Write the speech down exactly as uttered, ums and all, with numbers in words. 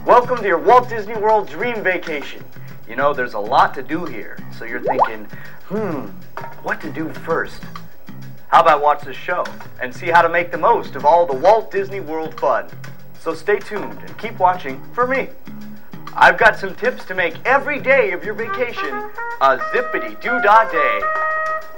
Welcome to your Walt Disney World Dream Vacation. You know, there's a lot to do here, so you're thinking, hmm, what to do first? How about watch this show and see how to make the most of all the Walt Disney World fun? So stay tuned and keep watching for me. I've got some tips to make every day of your vacation a zippity-doo-dah day.